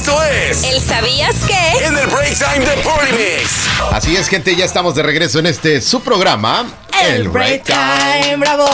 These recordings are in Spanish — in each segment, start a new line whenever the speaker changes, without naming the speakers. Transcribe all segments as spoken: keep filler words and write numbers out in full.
Esto es
¿El sabías qué?
En el Break Time de Party Mix.
Así es, gente, ya estamos de regreso en este su programa,
El, el Break Time. Time. ¡Bravo!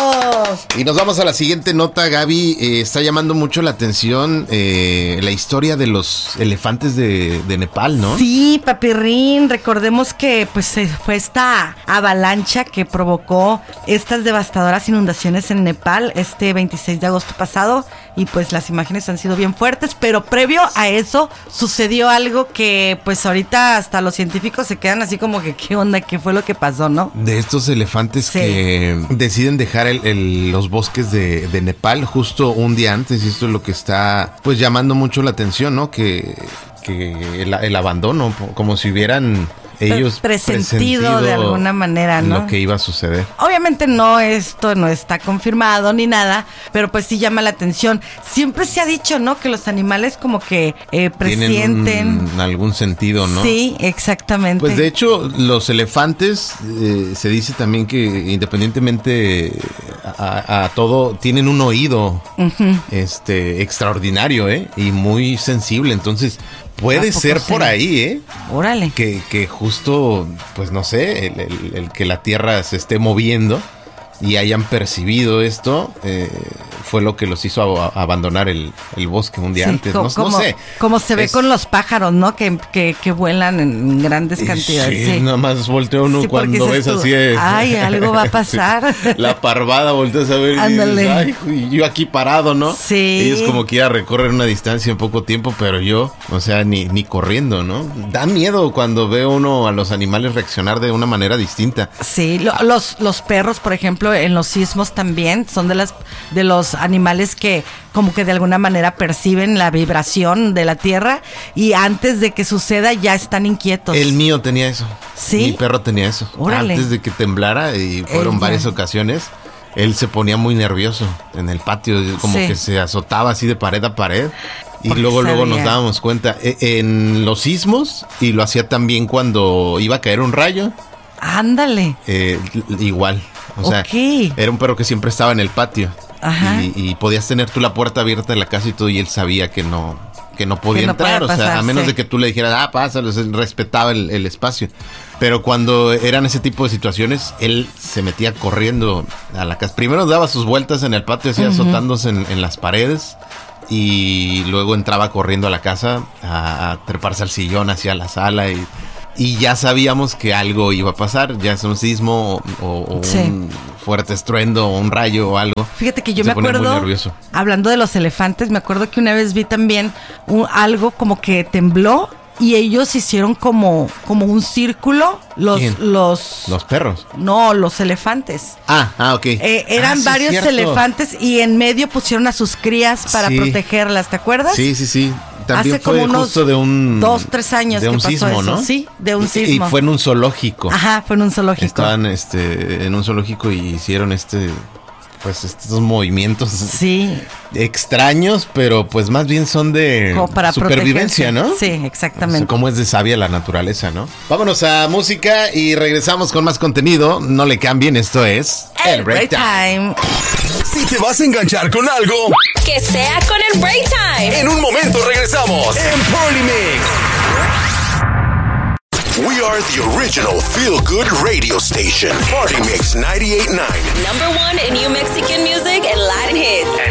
Y nos vamos a la siguiente nota, Gaby. Eh, está llamando mucho la atención eh, la historia de los elefantes de, de Nepal, ¿no?
Sí, papirrín. Recordemos que pues fue esta avalancha que provocó estas devastadoras inundaciones en Nepal este veintiséis de agosto pasado. Y pues las imágenes han sido bien fuertes, pero previo a eso sucedió algo que pues ahorita hasta los científicos se quedan así como que qué onda, qué fue lo que pasó, ¿no?
De estos elefantes sí. que deciden dejar el, el, los bosques de, de Nepal justo un día antes, y esto es lo que está pues llamando mucho la atención, ¿no? Que, que el, el abandono, como si hubieran ellos
presentido,
presentido
de alguna manera, ¿no?
Lo que iba a suceder.
Obviamente no, esto no está confirmado ni nada, pero pues sí llama la atención. Siempre se ha dicho, ¿no? Que los animales como que eh, presienten.
Tienen un, algún sentido, ¿no?
Sí, exactamente.
Pues de hecho, los elefantes, eh, se dice también que independientemente a, a todo, tienen un oído uh-huh. este extraordinario, ¿eh? Y muy sensible, entonces puede ser sí? por ahí, ¿eh?
Órale.
Que, que justo, pues no sé, el, el, el que la Tierra se esté moviendo y hayan percibido esto, eh, fue lo que los hizo a, a abandonar el, el bosque un día sí, antes.
Co-
no,
como,
no sé.
Como se ve es... con los pájaros, ¿no? Que, que, que vuelan en grandes cantidades.
Sí, sí. Nada más voltea uno sí, cuando ves tú, así. Es,
ay, algo va a pasar.
Sí. La parvada volteas a ver
Ándale.
y dices, ay, yo aquí parado, ¿no?
Sí.
Ellos como quiera recorren una distancia en poco tiempo, pero yo, o sea, ni, ni corriendo, ¿no? Da miedo cuando ve uno a los animales reaccionar de una manera distinta.
Sí, lo, los, los perros, por ejemplo, en los sismos también son de las de los animales que como que de alguna manera perciben la vibración de la tierra y antes de que suceda ya están inquietos.
El mío tenía eso.
¿Sí?
Mi perro tenía eso.
Órale.
Antes de que temblara, y fueron Él, varias ya. ocasiones, él se ponía muy nervioso en el patio, como sí. que se azotaba así de pared a pared. Y Porque luego, sabía. luego nos dábamos cuenta en los sismos, y lo hacía también cuando iba a caer un rayo.
Ándale.
Eh, igual. O sea,
okay.
era un perro que siempre estaba en el patio.
Ajá.
Y, y podías tener tú la puerta abierta de la casa y todo, y él sabía que no, que no podía que no entrar. Pasar, o sea, a menos sí. de que tú le dijeras, ah, pásalo, él respetaba el, el espacio. Pero cuando eran ese tipo de situaciones, él se metía corriendo a la casa. Primero daba sus vueltas en el patio, así uh-huh. azotándose en, en las paredes. Y luego entraba corriendo a la casa a, a treparse al sillón hacia la sala y... Y ya sabíamos que algo iba a pasar, ya es un sismo o, o sí. un fuerte estruendo o un rayo o algo.
Fíjate que yo me acuerdo, hablando de los elefantes, me acuerdo que una vez vi también un, algo como que tembló y ellos hicieron como, como un círculo. Los,
¿Quién?
los
los perros.
No, los elefantes.
Ah, ah, ok.
Eh, eran
ah, sí,
varios
cierto.
elefantes y en medio pusieron a sus crías para sí. protegerlas, ¿te acuerdas?
Sí, sí, sí. También
Hace
fue
como unos
justo de un
dos, tres años
de un
que pasó
sismo,
eso.
¿no?
Sí, de un sismo.
Y fue en un zoológico.
Ajá, fue en un zoológico.
Estaban este, en un zoológico y hicieron este, pues estos movimientos
sí.
extraños, pero pues más bien son de
para
supervivencia, ¿no?
Sí, exactamente. O sea,
como es de sabia la naturaleza, ¿no? Vámonos a música y regresamos con más contenido. No le cambien, esto es
El, el Break Time.
Si te vas a enganchar con algo,
que sea con el Break Time.
En un momento regresamos en Party Mix. We are the original feel-good radio station. Party Mix ninety-eight point nine.
Number one in new Mexican music and Latin hits.